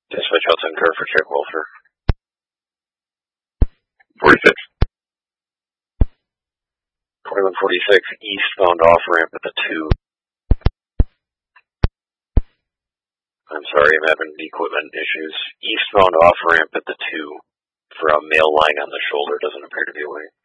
Dispatch outside car for check welfare. 46. 2146, eastbound off-ramp at the 2. I'm sorry, I'm having equipment issues. Eastbound off-ramp at the 2 for a male line on the shoulder. Doesn't appear to be away.